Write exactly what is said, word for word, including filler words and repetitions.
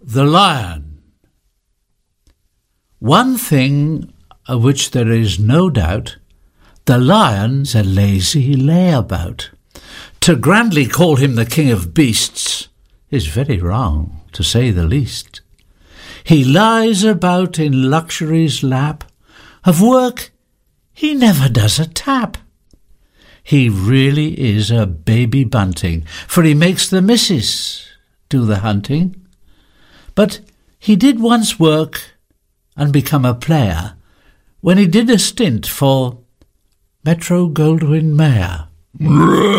the Lion. One thing of which there is no doubt, the lion's a lazy layabout. To grandly call him the king of beasts is very wrong, to say the least. He lies about in luxury's lap, of work he never does a tap. He really is a baby bunting, for he makes the missus do the hunting. But he did once work and become a player when he did a stint for Metro-Goldwyn-Mayer.